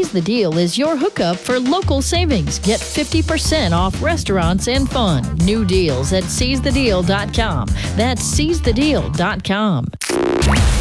Seize the Deal is your hookup for local savings. Get 50% off restaurants and fun. New deals at seizethedeal.com. That's seizethedeal.com.